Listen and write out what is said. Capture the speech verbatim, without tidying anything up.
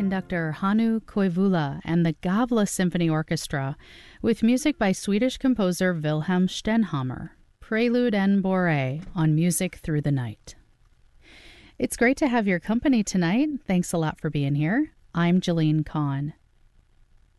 conductor Hannu Koivula and the Gavle Symphony Orchestra with music by Swedish composer Wilhelm Stenhammar, Prelude and Bourrée on Music Through the Night. It's great to have your company tonight. Thanks a lot for being here. I'm Jolene Kahn.